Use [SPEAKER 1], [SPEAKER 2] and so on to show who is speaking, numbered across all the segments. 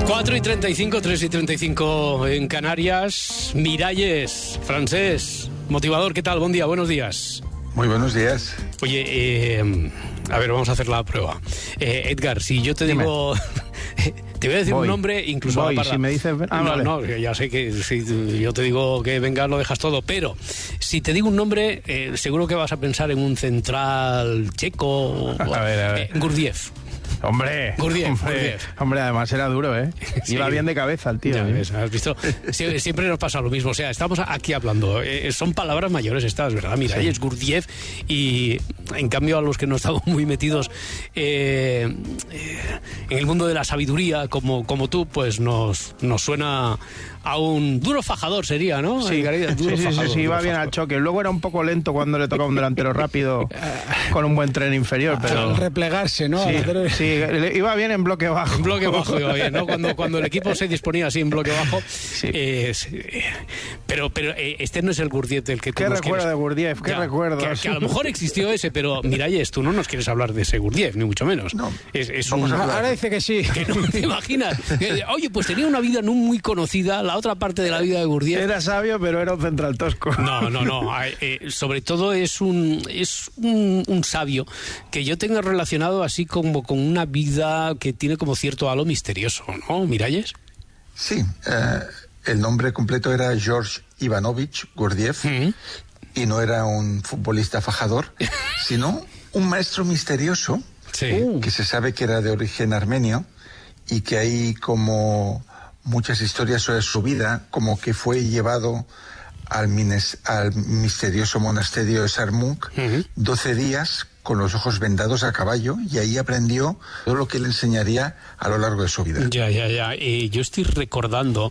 [SPEAKER 1] 4:35, 3:35 en Canarias. Miralles, Francés, motivador, ¿qué tal? Buen día, buenos días.
[SPEAKER 2] Muy buenos días.
[SPEAKER 1] Oye, a ver, vamos a hacer la prueba. Edgar, si yo te digo... Te voy a decir un nombre, incluso...
[SPEAKER 2] Voy, si me dices...
[SPEAKER 1] vale. No, ya sé que si yo te digo que venga lo dejas todo, pero si te digo un nombre, seguro que vas a pensar en un central checo...
[SPEAKER 2] A ver.
[SPEAKER 1] Gurdjieff.
[SPEAKER 2] Hombre, además era duro, ¿eh? Sí. Iba bien de cabeza el tío.
[SPEAKER 1] Ya ves, has visto, siempre nos pasa lo mismo. O sea, estamos aquí hablando, son palabras mayores estas, ¿verdad? Mira, sí. Es Gurdjieff, y en cambio a los que no estamos muy metidos en el mundo de la sabiduría, como tú, pues nos suena a un duro fajador, sería, ¿no?
[SPEAKER 2] Sí, sí, iba bien al choque. Luego era un poco lento cuando le tocaba un delantero rápido con un buen tren inferior, pero...
[SPEAKER 3] Al replegarse, ¿no?
[SPEAKER 2] Sí, iba bien en bloque bajo.
[SPEAKER 1] En bloque bajo iba bien, ¿no? Cuando el equipo se disponía así en bloque bajo. Sí. Pero este no es el Gurdjieff del que tú
[SPEAKER 2] ¿Qué
[SPEAKER 1] nos
[SPEAKER 2] recuerdo
[SPEAKER 1] quieres...
[SPEAKER 2] de Gurdjieff? ¿Qué recuerdo?
[SPEAKER 1] Que a lo mejor existió ese, pero Miralles, tú no nos quieres hablar de ese Gurdjieff, ni mucho menos.
[SPEAKER 2] No.
[SPEAKER 3] Ahora dice que sí.
[SPEAKER 1] Que no te imaginas. Oye, pues tenía una vida no muy conocida, la otra parte de la vida de Gurdjieff.
[SPEAKER 2] Era sabio, pero era un central tosco.
[SPEAKER 1] No. Sobre todo es un sabio que yo tengo relacionado así como con una vida que tiene como cierto halo misterioso, ¿no, Miralles?
[SPEAKER 2] Sí, el nombre completo era George Ivanovich Gurdjieff, y no era un futbolista fajador, sino un maestro misterioso,
[SPEAKER 1] sí.
[SPEAKER 2] Que se sabe que era de origen armenio y que hay como muchas historias sobre su vida, como que fue llevado al misterioso monasterio de Sarmuk 12 días con los ojos vendados a caballo, y ahí aprendió todo lo que le enseñaría a lo largo de su vida.
[SPEAKER 1] Ya. Yo estoy recordando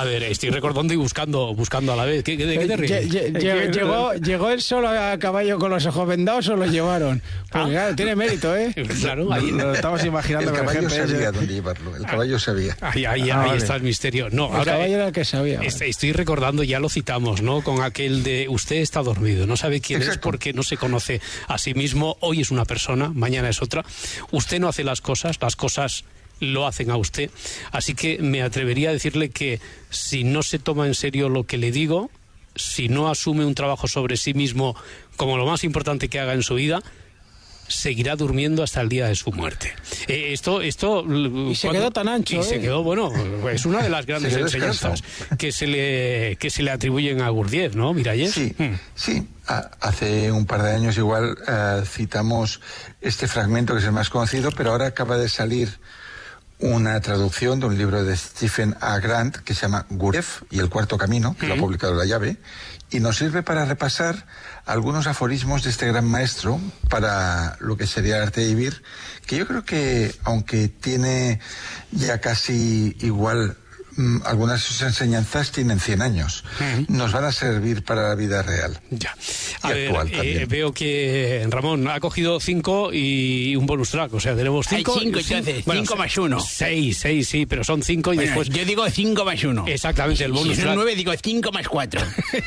[SPEAKER 1] y buscando a la vez. ¿De qué te ríes?
[SPEAKER 3] ¿Llegó él solo a caballo con los ojos vendados o lo llevaron? Porque claro, tiene mérito, ¿eh?
[SPEAKER 1] Claro, ahí
[SPEAKER 2] lo estamos imaginando.
[SPEAKER 3] El
[SPEAKER 2] caballo sabía dónde llevarlo. El caballo sabía.
[SPEAKER 1] Ahí está el misterio. No,
[SPEAKER 3] el caballo era el que sabía.
[SPEAKER 1] Estoy recordando, ya lo citamos, ¿no? Con aquel de usted está dormido, no sabe quién es porque no se conoce a sí mismo. Hoy es una persona, mañana es otra. Usted no hace las cosas lo hacen a usted. Así que me atrevería a decirle que si no se toma en serio lo que le digo, si no asume un trabajo sobre sí mismo como lo más importante que haga en su vida, seguirá durmiendo hasta el día de su muerte. Esto
[SPEAKER 3] y se quedó tan ancho.
[SPEAKER 1] Y se quedó, bueno, es una de las grandes enseñanzas que se le atribuyen a Gurdjieff, ¿no, Miralles?
[SPEAKER 2] Sí. Hace un par de años igual citamos este fragmento que es el más conocido, pero ahora acaba de salir una traducción de un libro de Stephen A. Grant que se llama Gurdjieff y el cuarto camino, que lo ha publicado La Llave, y nos sirve para repasar algunos aforismos de este gran maestro para lo que sería el arte de vivir, que yo creo que, aunque tiene ya casi igual algunas de sus enseñanzas tienen 100 años, nos van a servir para la vida real.
[SPEAKER 1] Ya. A ver, veo que Ramón ha cogido 5 y un bonus track, o sea, tenemos 5.
[SPEAKER 3] Hay 5, entonces, 5 más 1.
[SPEAKER 1] 6, sí, pero son 5 y después...
[SPEAKER 3] Yo digo 5 más 1.
[SPEAKER 1] Exactamente, el bonus track.
[SPEAKER 3] Si son 9, digo 5 más 4.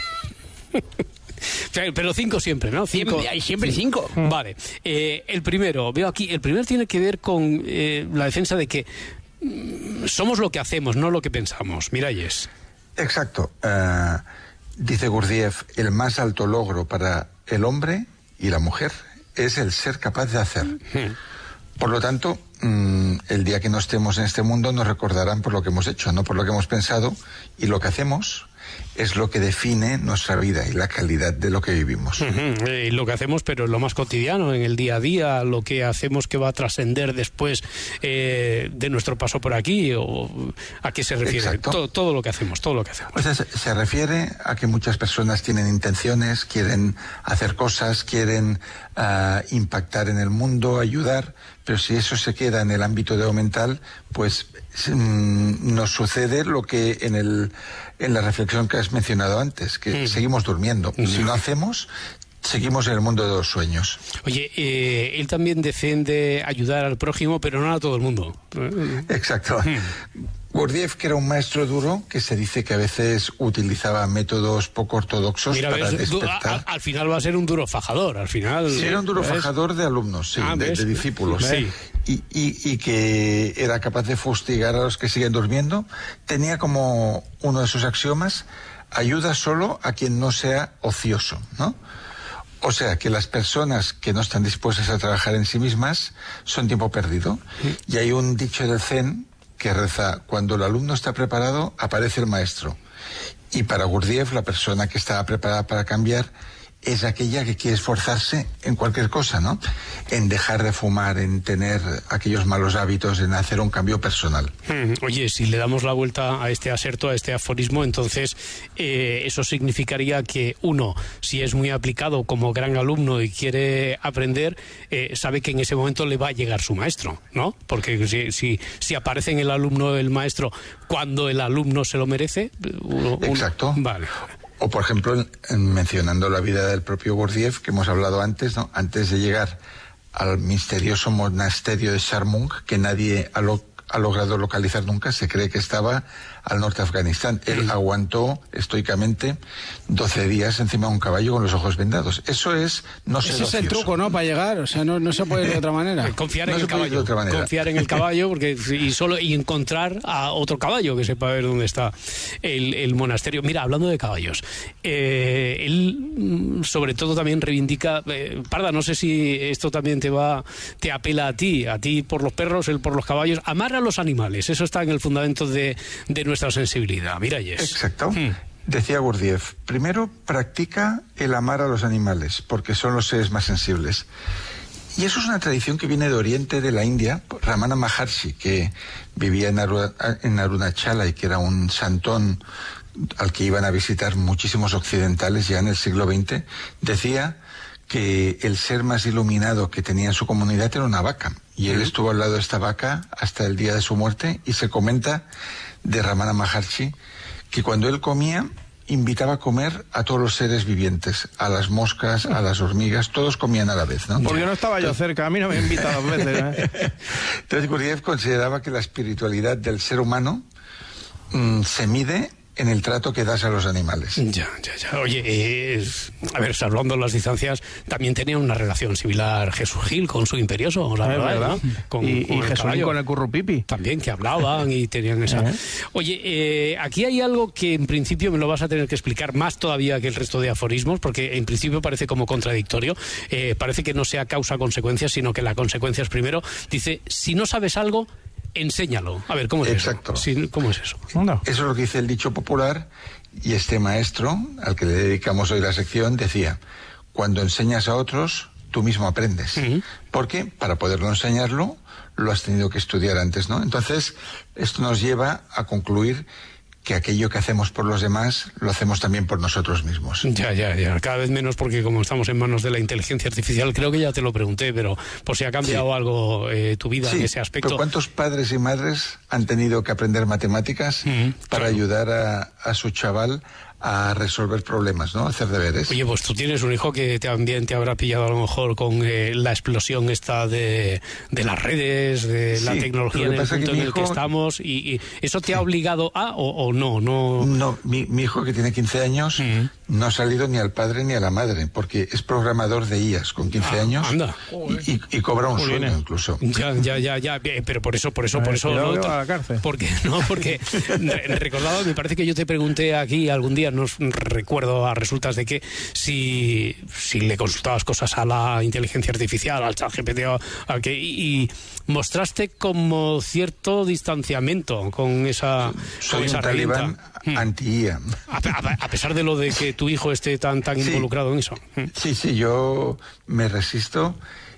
[SPEAKER 1] Pero 5 siempre, ¿no?
[SPEAKER 3] Siempre 5.
[SPEAKER 1] Vale. El primero, veo aquí, el primero tiene que ver con la defensa de que somos lo que hacemos, no lo que pensamos. Miralles.
[SPEAKER 2] Exacto. Dice Gurdjieff, el más alto logro para el hombre y la mujer es el ser capaz de hacer. Por lo tanto, el día que no estemos en este mundo nos recordarán por lo que hemos hecho, no por lo que hemos pensado, y lo que hacemos es lo que define nuestra vida y la calidad de lo que vivimos.
[SPEAKER 1] Lo que hacemos, pero lo más cotidiano, en el día a día, lo que hacemos que va a trascender después de nuestro paso por aquí, o ¿a qué se refiere? Todo lo que hacemos.
[SPEAKER 2] Pues se refiere a que muchas personas tienen intenciones, quieren hacer cosas, quieren impactar en el mundo, ayudar, pero si eso se queda en el ámbito de lo mental, pues nos sucede lo que en la reflexión que has mencionado antes, que seguimos durmiendo. Si no hacemos, seguimos en el mundo de los sueños.
[SPEAKER 1] Oye, él también defiende ayudar al prójimo, pero no a todo el mundo.
[SPEAKER 2] Exacto. Gurdjieff, que era un maestro duro, que se dice que a veces utilizaba métodos poco ortodoxos para despertar.
[SPEAKER 1] Al final va a ser un duro fajador, al final.
[SPEAKER 2] Sí, era un duro fajador de alumnos, sí, de discípulos.
[SPEAKER 1] Sí.
[SPEAKER 2] Y que era capaz de fustigar a los que siguen durmiendo. Tenía como uno de sus axiomas: ayuda solo a quien no sea ocioso, ¿no? O sea, que las personas que no están dispuestas a trabajar en sí mismas son tiempo perdido. Y hay un dicho del Zen que reza: cuando el alumno está preparado, aparece el maestro. Y para Gurdjieff, la persona que estaba preparada para cambiar es aquella que quiere esforzarse en cualquier cosa, ¿no? En dejar de fumar, en tener aquellos malos hábitos, en hacer un cambio personal.
[SPEAKER 1] Oye, si le damos la vuelta a este aserto, a este aforismo, entonces eso significaría que uno, si es muy aplicado como gran alumno y quiere aprender, sabe que en ese momento le va a llegar su maestro, ¿no? Porque si aparece en el alumno el maestro cuando el alumno se lo merece...
[SPEAKER 2] Exacto.
[SPEAKER 1] Vale.
[SPEAKER 2] O, por ejemplo, mencionando la vida del propio Gurdjieff, que hemos hablado antes, ¿no? Antes de llegar al misterioso monasterio de Sharmung, que nadie ha logrado localizar nunca, se cree que estaba al norte de Afganistán. Él aguantó estoicamente 12 días encima de un caballo con los ojos vendados. Eso es no ser ocioso.
[SPEAKER 3] Ese es el truco, ¿no? Para llegar, o sea, no se puede ir de otra manera.
[SPEAKER 1] Confiar en el caballo. Confiar en el caballo y encontrar a otro caballo que sepa ver dónde está el monasterio. Mira, hablando de caballos, él sobre todo también reivindica, Parda, no sé si esto también te apela a ti por los perros, él por los caballos, amar a los animales, eso está en el fundamento de nuestra sensibilidad. Miralles.
[SPEAKER 2] Exacto. Decía Gurdjieff: primero practica el amar a los animales, porque son los seres más sensibles. Y eso es una tradición que viene de Oriente, de la India. Ramana Maharshi, que vivía en Arunachala y que era un santón al que iban a visitar muchísimos occidentales ya en el siglo XX, decía que el ser más iluminado que tenía en su comunidad era una vaca. Y él estuvo al lado de esta vaca hasta el día de su muerte, y se comenta de Ramana Maharshi que cuando él comía invitaba a comer a todos los seres vivientes, a las moscas, a las hormigas, todos comían a la vez, ¿no?
[SPEAKER 4] Porque no estaba yo cerca, a mí no me invita 2 veces,
[SPEAKER 2] Entonces Gurdjieff consideraba que la espiritualidad del ser humano se mide en el trato que das a los animales.
[SPEAKER 1] Ya. Oye, a ver, salvando las distancias, también tenía una relación similar Jesús Gil con su imperioso, o sea, ¿verdad?
[SPEAKER 4] Y Jesús Gil con el currupipi.
[SPEAKER 1] También, que hablaban y tenían esa... Oye, aquí hay algo que en principio me lo vas a tener que explicar más todavía que el resto de aforismos, porque en principio parece como contradictorio. Parece que no sea causa-consecuencia, sino que la consecuencia es primero. Dice, si no sabes algo, enséñalo. A ver, ¿cómo es
[SPEAKER 2] Exacto.
[SPEAKER 1] eso? Sí, ¿cómo es eso?
[SPEAKER 2] Eso es lo que dice el dicho popular, y este maestro, al que le dedicamos hoy la sección, decía: cuando enseñas a otros, tú mismo aprendes. Porque para poderlo enseñarlo, lo has tenido que estudiar antes, ¿no? Entonces, esto nos lleva a concluir que aquello que hacemos por los demás lo hacemos también por nosotros mismos.
[SPEAKER 1] Ya. Cada vez menos, porque como estamos en manos de la inteligencia artificial, creo que ya te lo pregunté, pero por si ha cambiado algo tu vida en ese aspecto.
[SPEAKER 2] Pero ¿cuántos padres y madres han tenido que aprender matemáticas para ayudar a su chaval a resolver problemas, ¿no? A hacer deberes.
[SPEAKER 1] Oye, pues tú tienes un hijo que también te habrá pillado a lo mejor con la explosión esta de las redes, de la tecnología en el punto en el que estamos, y ¿eso te ha obligado a o no?
[SPEAKER 2] No, mi hijo, que tiene 15 años, no ha salido ni al padre ni a la madre, porque es programador de IAS con 15 años.
[SPEAKER 1] Anda.
[SPEAKER 2] Y cobra un sueldo incluso.
[SPEAKER 1] Ya, pero por eso no,
[SPEAKER 4] a la cárcel.
[SPEAKER 1] Porque recordaba, me parece que yo te pregunté aquí algún día, no recuerdo a resultas de que si le consultabas cosas a la inteligencia artificial, al ChatGPT, y mostraste como cierto distanciamiento con esa
[SPEAKER 2] Soy un talibán anti-IA.
[SPEAKER 1] A pesar de lo de que tu hijo esté tan involucrado en eso.
[SPEAKER 2] Sí, yo me resisto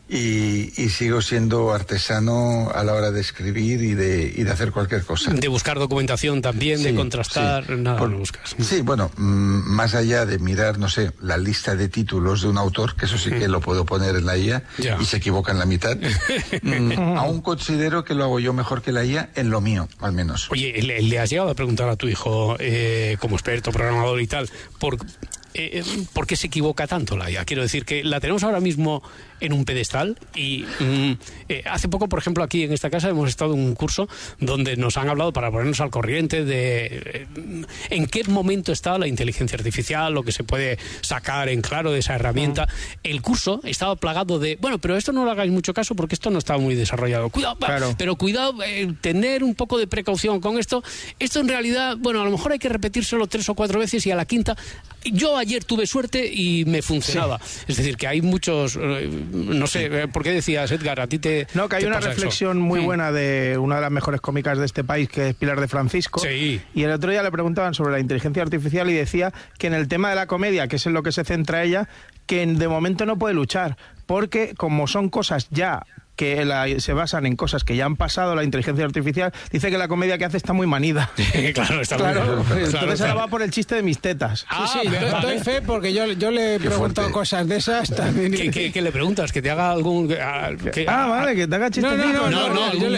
[SPEAKER 2] y sigo siendo artesano a la hora de escribir y de hacer cualquier cosa.
[SPEAKER 1] De buscar documentación también, de contrastar, nada no buscas.
[SPEAKER 2] Sí, bueno, más allá de mirar, no sé, la lista de títulos de un autor, que eso sí que lo puedo poner en la IA y se equivoca en la mitad, aún considero que lo hago yo mejor que la IA en lo mío, al menos.
[SPEAKER 1] Oye, ¿le has llegado a preguntar a tu hijo, como experto, programador y tal, por ¿por qué se equivoca tanto la IA? Quiero decir que la tenemos ahora mismo en un pedestal y hace poco, por ejemplo, aquí en esta casa hemos estado en un curso donde nos han hablado para ponernos al corriente de en qué momento está la inteligencia artificial, lo que se puede sacar en claro de esa herramienta. El curso estaba plagado de, bueno, pero esto no lo hagáis mucho caso porque esto no estaba muy desarrollado. Cuidado, claro. Pero cuidado, tener un poco de precaución con esto. Esto en realidad, bueno, a lo mejor hay que repetírselo 3 o 4 veces y a la quinta... Yo ayer tuve suerte y me funcionaba. Sí. Es decir, que hay muchos... no sé, ¿por qué decías, Edgar? ¿A ti te
[SPEAKER 4] No, que hay una reflexión muy buena de una de las mejores cómicas de este país, que es Pilar de Francisco.
[SPEAKER 1] Sí.
[SPEAKER 4] Y el otro día le preguntaban sobre la inteligencia artificial y decía que en el tema de la comedia, que es en lo que se centra ella, que de momento no puede luchar, porque como son cosas ya... que se basan en cosas que ya han pasado, la inteligencia artificial, dice que la comedia que hace está muy manida.
[SPEAKER 1] Claro, está
[SPEAKER 4] claro.
[SPEAKER 1] Muy
[SPEAKER 4] Entonces ahora va por el chiste de mis tetas.
[SPEAKER 3] Sí, doy fe porque yo le he preguntado cosas de esas también.
[SPEAKER 1] ¿Qué le preguntas? ¿Que te haga algún...?
[SPEAKER 4] Vale, que te haga chistes.
[SPEAKER 3] No, yo le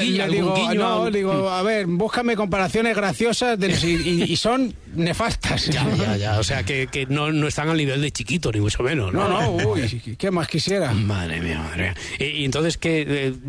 [SPEAKER 3] digo, a ver, búscame comparaciones graciosas y son nefastas.
[SPEAKER 1] Ya, o sea, que no están al nivel de Chiquito, ni mucho menos.
[SPEAKER 3] No, uy, ¿qué más quisiera?
[SPEAKER 1] Madre mía. Y entonces, ¿qué?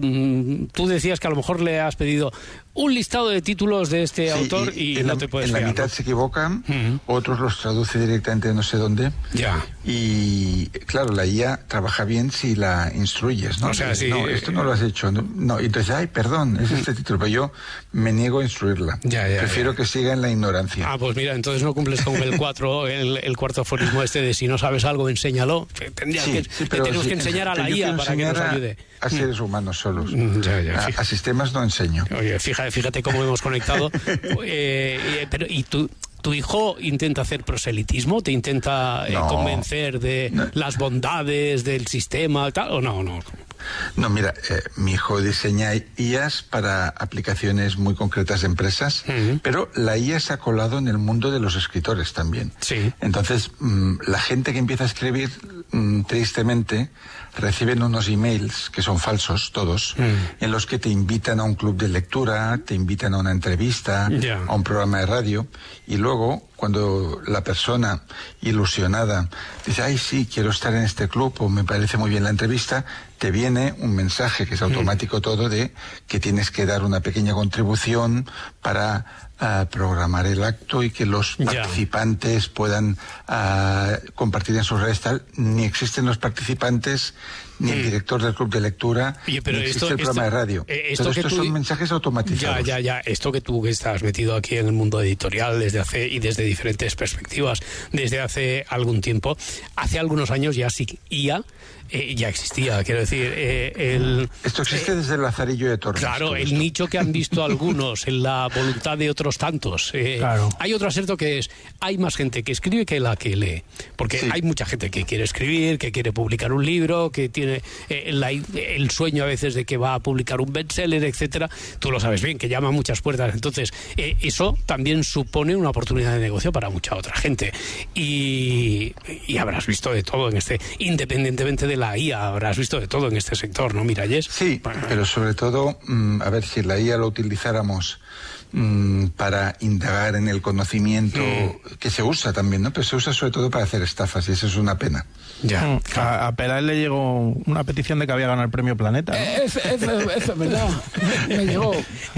[SPEAKER 1] Tú decías que a lo mejor le has pedido un listado de títulos de este autor y no te puedes
[SPEAKER 2] fiar. En la mitad
[SPEAKER 1] ¿no?
[SPEAKER 2] se equivocan, otros los traduce directamente no sé dónde.
[SPEAKER 1] Ya.
[SPEAKER 2] Y claro, la IA trabaja bien si la instruyes, ¿no?
[SPEAKER 1] O sea,
[SPEAKER 2] no, esto no lo has hecho. No, y entonces, ay, perdón, es este título, pero yo me niego a instruirla. Prefiero que siga en la ignorancia.
[SPEAKER 1] Ah, pues mira, entonces no cumples con el 4, el cuarto aforismo este de si no sabes algo, enséñalo. Tenemos que enseñar a la IA para que nos ayude.
[SPEAKER 2] A seres humanos solos. A sistemas no enseño.
[SPEAKER 1] Oye, fíjate cómo hemos conectado. Pero ¿y tu hijo intenta hacer proselitismo? ¿Te intenta convencer de las bondades del sistema tal, o no?
[SPEAKER 2] No, mira, mi hijo diseña IAs para aplicaciones muy concretas de empresas, pero la IA se ha colado en el mundo de los escritores también.
[SPEAKER 1] Sí.
[SPEAKER 2] Entonces, la gente que empieza a escribir, tristemente, reciben unos emails, que son falsos todos, en los que te invitan a un club de lectura, te invitan a una entrevista, a un programa de radio, y luego, cuando la persona ilusionada dice, ay, sí, quiero estar en este club, o me parece muy bien la entrevista, te viene un mensaje, que es automático todo, de que tienes que dar una pequeña contribución para programar el acto y que los participantes puedan compartir en sus redes tal. Ni existen los participantes, ni el director del club de lectura,
[SPEAKER 1] pero
[SPEAKER 2] ni existe el programa de radio. Estos son mensajes automatizados.
[SPEAKER 1] Ya. Esto que tú estás metido aquí en el mundo editorial desde diferentes perspectivas, desde hace algún tiempo, hace algunos años ya sí, IA ya existía, quiero decir...
[SPEAKER 2] Esto existe desde el Lazarillo de Tormes.
[SPEAKER 1] Claro, el nicho que han visto algunos en la voluntad de otros tantos.
[SPEAKER 4] Claro.
[SPEAKER 1] Hay otro acerto que es, hay más gente que escribe que la que lee. Porque hay mucha gente que quiere escribir, que quiere publicar un libro, que tiene el sueño a veces de que va a publicar un bestseller, etcétera. Tú lo sabes bien, que llama a muchas puertas. Entonces, eso también supone una oportunidad de negocio para mucha otra gente. Y habrás visto de todo en independientemente de la IA, habrás visto de todo en este sector, ¿no, Miralles?
[SPEAKER 2] Sí, pero sobre todo, a ver, si la IA lo utilizáramos para indagar en el conocimiento, que se usa también, ¿no? Pero se usa sobre todo para hacer estafas y eso es una pena.
[SPEAKER 1] Ya.
[SPEAKER 4] A Peláez le llegó una petición de que había ganado el premio Planeta, ¿no?
[SPEAKER 3] Eso es verdad. Me llegó.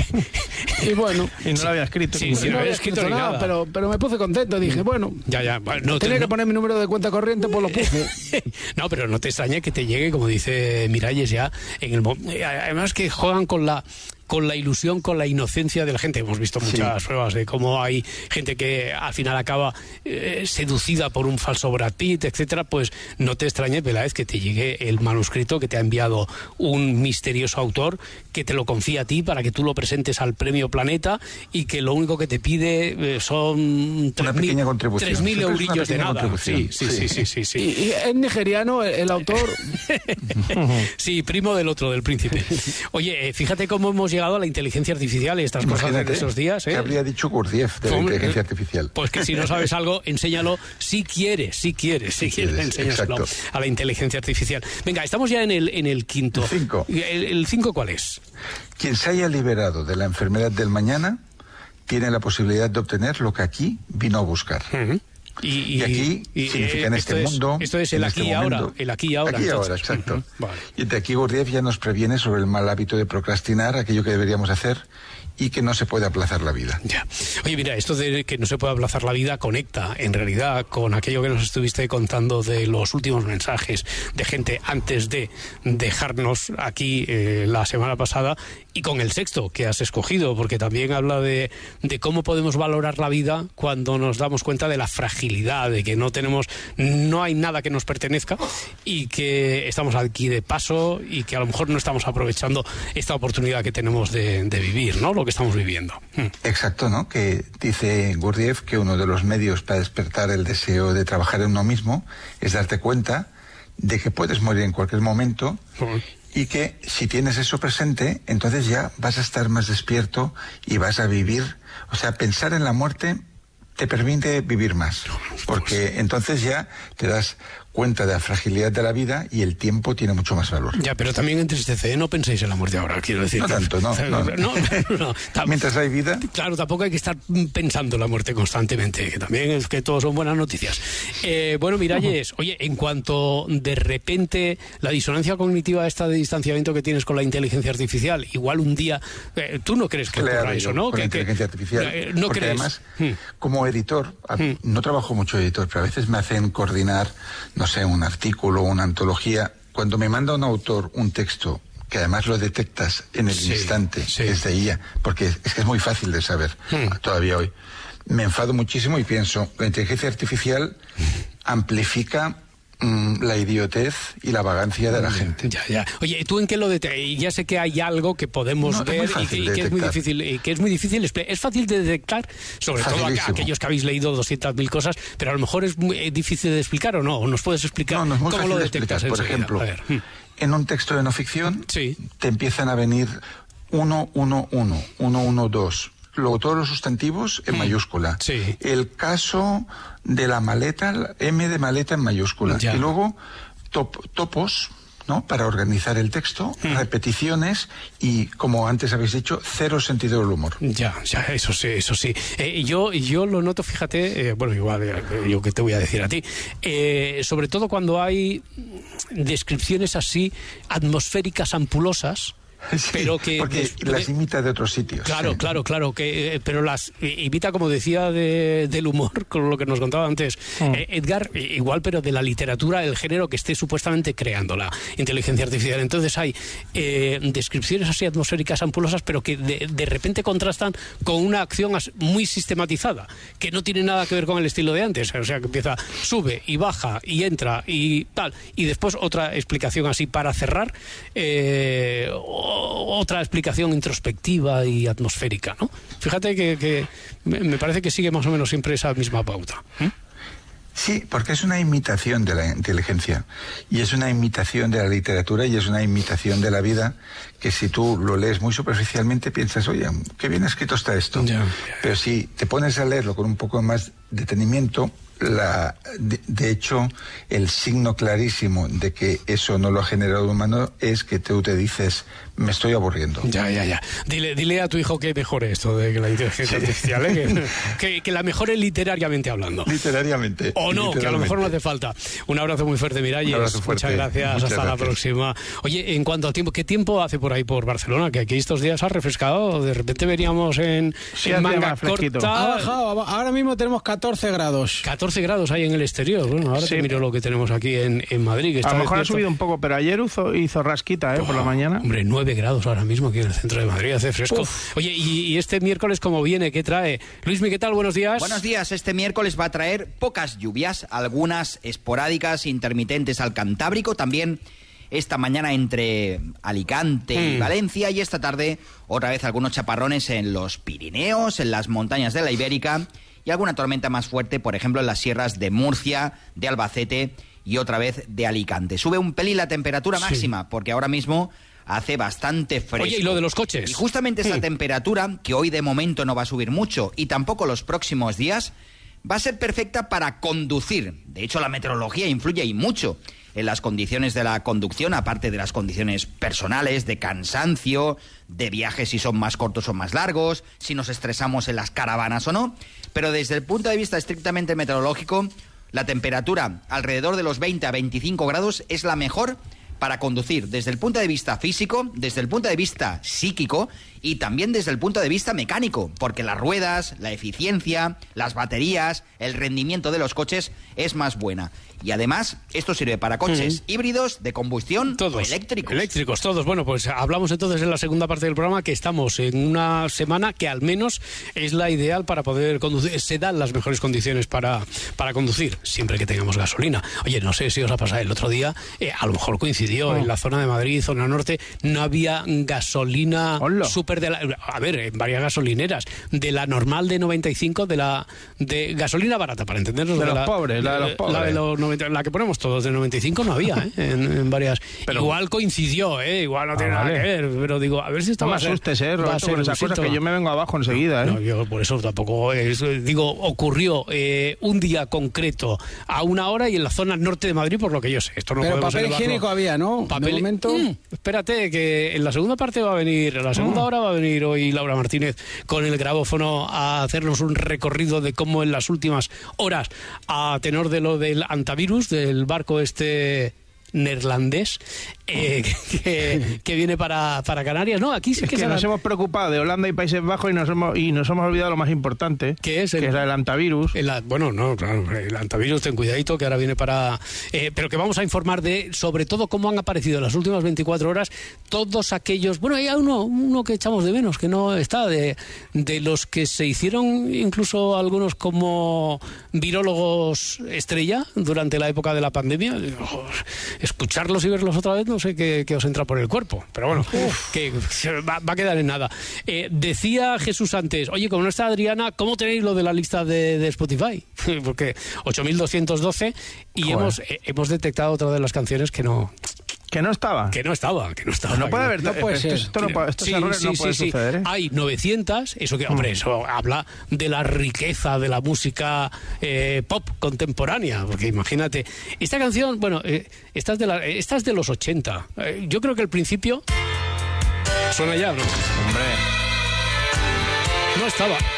[SPEAKER 3] Y bueno.
[SPEAKER 4] Y no lo había escrito.
[SPEAKER 1] Sí, no había escrito
[SPEAKER 3] nada. Pero me puse contento. Dije, bueno.
[SPEAKER 1] Ya. Bueno,
[SPEAKER 3] tenía que poner mi número de cuenta corriente, pues lo puse.
[SPEAKER 1] No, pero no te extraña que te llegue, como dice Miralles, ya en el además que juegan con la ilusión, con la inocencia de la gente. Hemos visto muchas pruebas de cómo hay gente que al final acaba seducida por un falso Brad Pitt, etcétera. Pues no te extrañe, Peláez, que te llegue el manuscrito que te ha enviado un misterioso autor, que te lo confía a ti para que tú lo presentes al Premio Planeta y que lo único que te pide son 3.000 eurillos de nada. Sí.
[SPEAKER 3] Y es nigeriano el autor.
[SPEAKER 1] Sí, primo del otro, del príncipe. Oye, fíjate cómo hemos llegado a la inteligencia arcial y estas cosas de esos días.
[SPEAKER 2] ¿Qué habría dicho Gurdjieff de la inteligencia artificial?
[SPEAKER 1] Pues que si no sabes algo, enséñalo si quieres, enséñaselo a la inteligencia artificial. Venga, estamos ya en el quinto.
[SPEAKER 2] El 5.
[SPEAKER 1] ¿El 5 cuál es?
[SPEAKER 2] Quien se haya liberado de la enfermedad del mañana tiene la posibilidad de obtener lo que aquí vino a buscar. Y aquí significa en este mundo.
[SPEAKER 1] Esto es el aquí y ahora. El aquí y ahora.
[SPEAKER 2] Aquí y ahora, exacto.
[SPEAKER 1] Vale.
[SPEAKER 2] Y de aquí Gurdjieff ya nos previene sobre el mal hábito de procrastinar, aquello que deberíamos hacer y que no se puede aplazar la vida.
[SPEAKER 1] Ya. Oye, mira, esto de que no se puede aplazar la vida conecta, en realidad, con aquello que nos estuviste contando de los últimos mensajes de gente antes de dejarnos aquí la semana pasada, y con el sexto que has escogido, porque también habla de cómo podemos valorar la vida cuando nos damos cuenta de la fragilidad, de que no hay nada que nos pertenezca y que estamos aquí de paso y que a lo mejor no estamos aprovechando esta oportunidad que tenemos de vivir, ¿no? Lo que estamos viviendo.
[SPEAKER 2] Exacto, ¿no? Que dice Gurdjieff que uno de los medios para despertar el deseo de trabajar en uno mismo es darte cuenta de que puedes morir en cualquier momento y que si tienes eso presente, entonces ya vas a estar más despierto y vas a vivir. O sea, pensar en la muerte te permite vivir más, porque entonces ya te das cuenta de la fragilidad de la vida y el tiempo tiene mucho más valor.
[SPEAKER 1] Ya, pero también entristece, no penséis en la muerte ahora, quiero decir.
[SPEAKER 2] No tanto, no. Mientras hay vida.
[SPEAKER 1] Claro, tampoco hay que estar pensando en la muerte constantemente, que también es que todos son buenas noticias. Bueno, Miralles, oye, en cuanto de repente la disonancia cognitiva esta de distanciamiento que tienes con la inteligencia artificial, igual un día, tú no crees que ocurra eso, ¿no?
[SPEAKER 2] Con la inteligencia artificial.
[SPEAKER 1] ¿No
[SPEAKER 2] porque
[SPEAKER 1] crees?
[SPEAKER 2] Además, como editor, no trabajo mucho de editor, pero a veces me hacen coordinar, no sé, un artículo, una antología. Cuando me manda un autor un texto, que además lo detectas en el instante, desde IA, porque es que es muy fácil de saber todavía hoy, me enfado muchísimo y pienso, la inteligencia artificial amplifica la idiotez y la vagancia de la gente.
[SPEAKER 1] Ya. Oye, ¿tú en qué lo detectas? Ya sé que hay algo que podemos ver y que es muy difícil. Es fácil de detectar, sobre todo aquellos que habéis leído 200.000 cosas, pero a lo mejor es muy difícil de explicar, ¿o no? ¿O nos puedes explicar cómo lo detectas?
[SPEAKER 2] Por ejemplo, en un texto de no ficción te empiezan a venir 112. Luego todos los sustantivos en mayúscula. El caso de la maleta, M de maleta en mayúscula. Y luego topos, ¿no? Para organizar el texto, repeticiones y, como antes habéis dicho, cero sentido del humor.
[SPEAKER 1] Ya, eso sí. Yo lo noto, fíjate, bueno, igual yo que te voy a decir a ti, sobre todo cuando hay descripciones así atmosféricas ampulosas. Pero que
[SPEAKER 2] porque las imita de otros sitios.
[SPEAKER 1] Claro, pero las imita, como decía, del humor, con lo que nos contaba antes Edgar, igual, pero de la literatura, el género que esté supuestamente creando la inteligencia artificial. Entonces hay descripciones así atmosféricas ampulosas, pero que de repente contrastan con una acción muy sistematizada, que no tiene nada que ver con el estilo de antes. O sea, que empieza, sube y baja y entra y tal, y después otra explicación así para cerrar, otra explicación introspectiva y atmosférica, ¿no? Fíjate que me parece que sigue más o menos siempre esa misma pauta.
[SPEAKER 2] Sí, porque es una imitación de la inteligencia y es una imitación de la literatura y es una imitación de la vida que si tú lo lees muy superficialmente piensas, oye, qué bien escrito está esto. Pero si te pones a leerlo con un poco más detenimiento, de hecho, el signo clarísimo de que eso no lo ha generado el humano es que tú te dices, me estoy aburriendo.
[SPEAKER 1] Ya. Dile a tu hijo que mejore esto de que la inteligencia artificial, que la mejore literariamente hablando.
[SPEAKER 2] Literariamente.
[SPEAKER 1] O no, que a lo mejor no hace falta. Un abrazo muy fuerte, Miralles.
[SPEAKER 2] Un abrazo fuerte.
[SPEAKER 1] Muchas gracias. Hasta la próxima. Oye, en cuanto al tiempo, ¿qué tiempo hace por ahí por Barcelona? Que aquí estos días ha refrescado. De repente veníamos en manga corta.
[SPEAKER 3] Ha bajado. Ahora mismo tenemos 14 grados.
[SPEAKER 1] 14 grados hay en el exterior. Bueno, ahora te miro lo que tenemos aquí en Madrid. Que está
[SPEAKER 4] a lo mejor ha subido un poco, pero ayer hizo rasquita, por la mañana.
[SPEAKER 1] Hombre, 9 grados ahora mismo aquí en el centro de Madrid, hace fresco. Oye, y este miércoles, ¿cómo viene? ¿Qué trae? Luismi, ¿qué tal? Buenos días.
[SPEAKER 5] Buenos días. Este miércoles va a traer pocas lluvias, algunas esporádicas, intermitentes al Cantábrico, también esta mañana entre Alicante y Valencia, y esta tarde otra vez algunos chaparrones en los Pirineos, en las montañas de la Ibérica, y alguna tormenta más fuerte, por ejemplo, en las sierras de Murcia, de Albacete y otra vez de Alicante. Sube un pelín la temperatura máxima, porque ahora mismo hace bastante fresco.
[SPEAKER 1] Oye, ¿y lo de los coches?
[SPEAKER 5] Y justamente esta temperatura, que hoy de momento no va a subir mucho, y tampoco los próximos días, va a ser perfecta para conducir. De hecho, la meteorología influye y mucho en las condiciones de la conducción, aparte de las condiciones personales, de cansancio, de viajes si son más cortos o más largos, si nos estresamos en las caravanas o no. Pero desde el punto de vista estrictamente meteorológico, la temperatura alrededor de los 20 a 25 grados es la mejor para conducir desde el punto de vista físico, desde el punto de vista psíquico y también desde el punto de vista mecánico, porque las ruedas, la eficiencia, las baterías, el rendimiento de los coches es más buena. Y además, esto sirve para coches híbridos, de combustión o eléctricos.
[SPEAKER 1] Eléctricos, todos. Bueno, pues hablamos entonces en la segunda parte del programa que estamos en una semana que al menos es la ideal para poder conducir. Se dan las mejores condiciones para conducir, siempre que tengamos gasolina. Oye, no sé si os ha pasado el otro día, a lo mejor coincidió en la zona de Madrid, zona norte, no había gasolina súper a ver, en varias gasolineras, de la normal de 95, de gasolina barata, para entendernos.
[SPEAKER 4] De los pobres, la de los pobres.
[SPEAKER 1] La que ponemos todos de 95 no había, en varias. Pero igual coincidió, igual no tiene nada que ver, pero digo, a ver si
[SPEAKER 4] no me asustes, Roberto, con esas cosas que yo me vengo abajo enseguida,
[SPEAKER 1] No, yo por eso tampoco digo, ocurrió un día concreto a una hora y en la zona norte de Madrid, por lo que yo sé. Esto no
[SPEAKER 3] pero papel higiénico había, ¿no?
[SPEAKER 1] Papel,
[SPEAKER 3] de momento.
[SPEAKER 1] Espérate, que en la segunda parte va a venir, en la segunda hora va a venir hoy Laura Martínez con el grabófono a hacernos un recorrido de cómo en las últimas horas, a tenor de lo del antivirus, del barco neerlandés que viene para Canarias. No, aquí sí que
[SPEAKER 4] nos hemos preocupado de Holanda y Países Bajos y nos hemos olvidado lo más importante,
[SPEAKER 1] que es
[SPEAKER 4] el antivirus.
[SPEAKER 1] Bueno, no, claro, el antivirus, ten cuidadito, que ahora viene para... pero que vamos a informar sobre todo cómo han aparecido en las últimas 24 horas todos aquellos... Bueno, hay uno que echamos de menos, que no está, de los que se hicieron incluso algunos como virólogos estrella durante la época de la pandemia. Escucharlos y verlos otra vez, no sé qué os entra por el cuerpo, pero bueno, que va a quedar en nada. Decía Jesús antes, oye, como no está Adriana, ¿cómo tenéis lo de la lista de Spotify? Porque 8.212 y hemos detectado otra de las canciones que no
[SPEAKER 4] estaba.
[SPEAKER 1] No
[SPEAKER 4] puede haber, no puede ser. Estos errores no pueden suceder, ¿eh?
[SPEAKER 1] Hay 900, eso habla de la riqueza de la música pop contemporánea, porque imagínate, esta canción, bueno, esta es de los 80. Yo creo que el principio suena ya, ¿no?
[SPEAKER 4] Hombre.
[SPEAKER 1] No estaba.